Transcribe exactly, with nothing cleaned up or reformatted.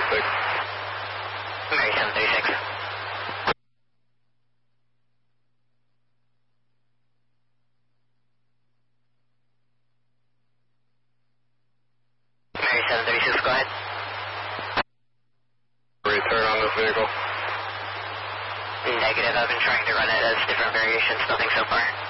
thirty-six. Mary seven thirty-six. Mary seven thirty-six, go ahead. Return on this vehicle. Negative, I've been trying to run it as different variations, nothing so far.